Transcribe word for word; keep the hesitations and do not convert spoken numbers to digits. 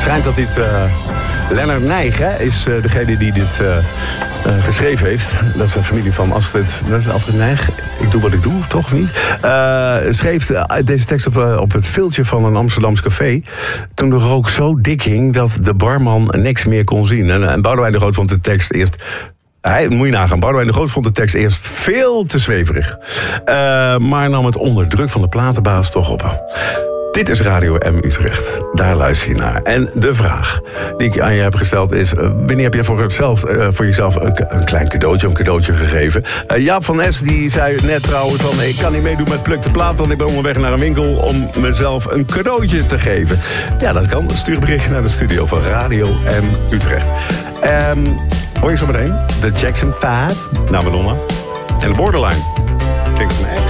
schijnt dat dit... Uh, Lennart Nijg hè, is uh, degene die dit uh, uh, geschreven heeft. Dat is een familie van Astrid... Dat is Astrid Nijg. Ik doe wat ik doe, toch of niet? Uh, schreef uh, deze tekst op, uh, op het filtje van een Amsterdams café. Toen de rook zo dik hing dat de barman niks meer kon zien. En, en Boudewijn de Groot vond de tekst eerst... Hij, moet je nagaan, Boudewijn de Groot vond de tekst eerst veel te zweverig. Uh, maar nam het onder druk van de platenbaas toch op. Dit is Radio M Utrecht. Daar luister je naar. En de vraag die ik aan je heb gesteld is... Uh, wanneer heb je voor, het zelf, uh, voor jezelf een, een klein cadeautje, een cadeautje gegeven? Uh, Jaap van Es die zei net trouwens van... ik kan niet meedoen met Pluk de Plaat... want ik ben onderweg naar een winkel om mezelf een cadeautje te geven. Ja, dat kan. Stuur een berichtje naar de studio van Radio M Utrecht. Um, hoor je zo meteen? De Jackson vijf, naar Madonna. En de Borderline. Klinkt van mij.